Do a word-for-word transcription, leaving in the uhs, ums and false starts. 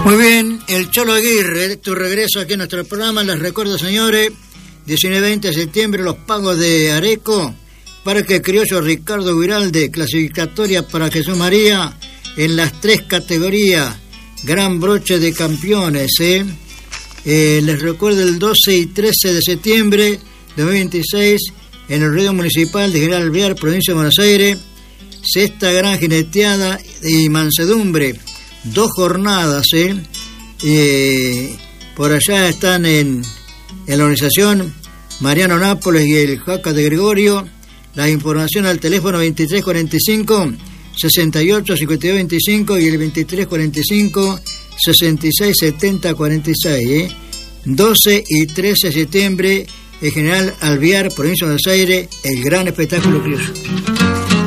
Muy bien, el Cholo Aguirre, tu regreso aquí en nuestro programa. Les recuerdo, señores, diecinueve y veinte de septiembre, los pagos de Areco, Parque Criollo Ricardo Guiralde, clasificatoria para Jesús María en las tres categorías, gran broche de campeones. ¿eh? Eh, les recuerdo el doce y trece de septiembre de dos mil veintiséis, en el ruedo municipal de General Alvear, provincia de Buenos Aires, sexta gran jineteada y mansedumbre. Dos jornadas, ¿eh? Eh, por allá están en, en la organización Mariano Nápoles y el Jaca de Gregorio. La información al teléfono veintitrés cuarenta y cinco, sesenta y ocho, cincuenta y dos veinticinco y el veintitrés cuarenta y cinco, sesenta y seis, setenta cuarenta y seis. ¿eh? doce y trece de septiembre, en General Alvear, provincia de Buenos Aires, el gran espectáculo criollo.